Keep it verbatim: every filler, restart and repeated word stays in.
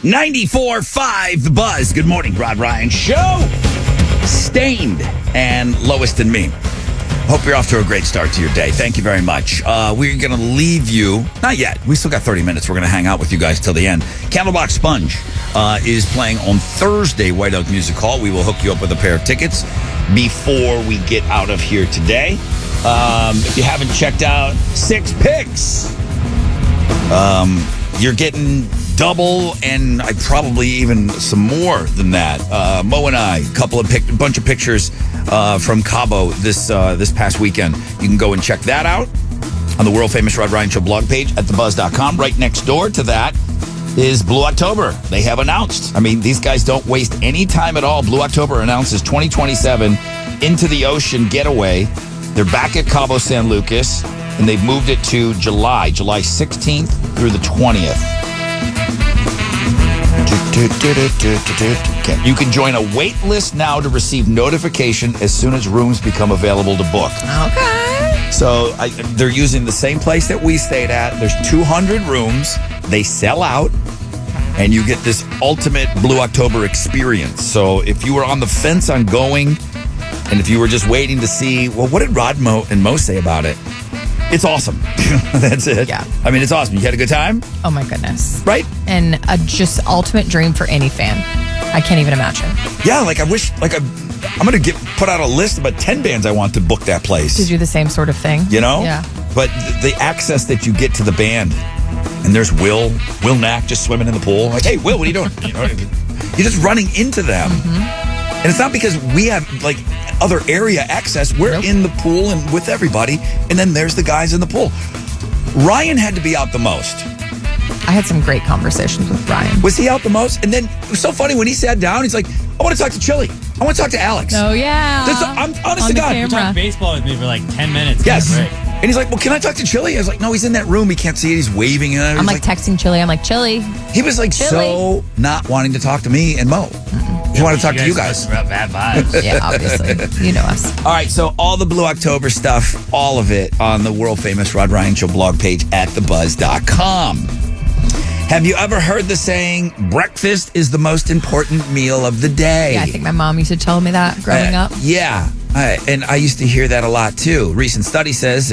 ninety-four point five The Buzz. Good morning, Rod Ryan Show. Stained and Lowest and Me. Hope you're off to a great start to your day. Thank you very much. Uh, we're going to leave you. Not yet. We still got thirty minutes. We're going to hang out with you guys till the end. Candlebox Sponge uh, is playing on Thursday, White Oak Music Hall. We will hook you up with a pair of tickets before we get out of here today. Um, if you haven't checked out Six Picks, um, you're getting double, and I probably even some more than that. Uh, Mo and I, a couple of pic- bunch of pictures uh, from Cabo this uh, this past weekend. You can go and check that out on the world famous Rod Ryan Show blog page at the buzz dot com. Right next door to that is Blue October. They have announced. I mean, these guys don't waste any time at all. Blue October announces twenty twenty-seven Into the Ocean Getaway. They're back at Cabo San Lucas, and they've moved it to July, July sixteenth through the twentieth. You can join a wait list now to receive notification as soon as rooms become available to book. Okay. So I, they're using the same place that we stayed at. There's two hundred rooms. They sell out, and you get this ultimate Blue October experience. So if you were on the fence on going, and if you were just waiting to see, well, what did Rod Mo and Mo say about it? It's awesome. That's it. Yeah. I mean, it's awesome. You had a good time? Oh, my goodness. Right? And a just ultimate dream for any fan. I can't even imagine. Yeah, like I wish, like I, I'm going to get put out a list of about ten bands I want to book that place. To do the same sort of thing. You know? Yeah. But the access that you get to the band, and there's Will, Will Knack just swimming in the pool. Like, hey, Will, what are you doing? You know, you're just running into them. Mm-hmm. And it's not because we have, like, other area access. We're Nope. in the pool and with everybody, and then there's the guys in the pool. Ryan had to be out the most. I had some great conversations with Ryan. Was he out the most? And then it was so funny when he sat down, he's like, I want to talk to Chili. I want to talk to Alex. Oh, yeah. That's, I'm honest On to the God. camera. Talked baseball with me for like ten minutes. Yes. Break. And he's like, well, can I talk to Chili? I was like, no, he's in that room. He can't see it. He's waving. And I was I'm like, texting Chili. I'm like, Chili. he was like Chili. so not wanting to talk to me and Mo. He wanted to talk to you guys. About bad vibes. Yeah, obviously. You know us. All right, so all the Blue October stuff, all of it on the world famous Rod Ryan Show blog page at the buzz dot com. Have you ever heard the saying, breakfast is the most important meal of the day? Yeah, I think my mom used to tell me that growing Uh, up. Yeah, I, and I used to hear that a lot too. Recent study says